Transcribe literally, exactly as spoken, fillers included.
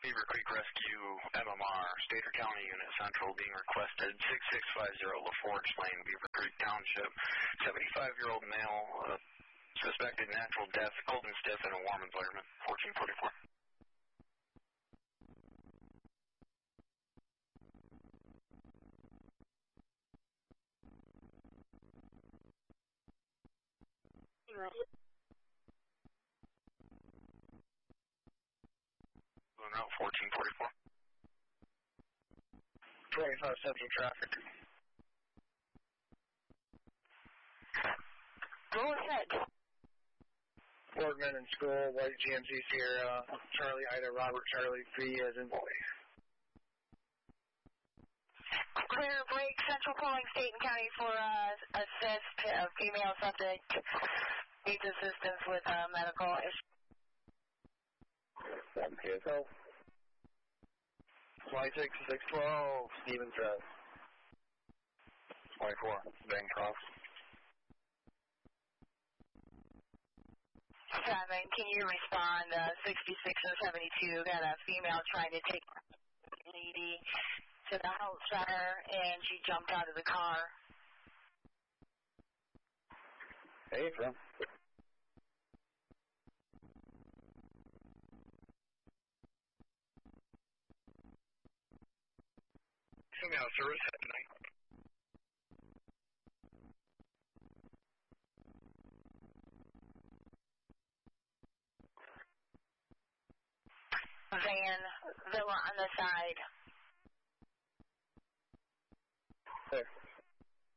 Beaver Creek Rescue M M R, State or County Unit Central being requested, six six five zero LaForge Lane, Beaver Creek Township. seventy-five-year-old male, uh, suspected natural death, cold and stiff in a warm environment, fourteen forty-four. Going out fourteen forty-four. twenty-five Central traffic. Go ahead. Boardman in school, white G M C Sierra, Charlie Ida Robert Charlie V as in boy. Clear break, Central calling State and County for uh, assist, uh, female subject needs assistance with uh, medical issues. Okay, so. Y six six twelve, Stevens Drive. twenty-four, Bancroft. Seven, can you respond? Uh, sixty-six and seventy-two, got a female trying to take lady to the health center, and she jumped out of the car. Hey, from. Female service at night. Van, Villa on the side.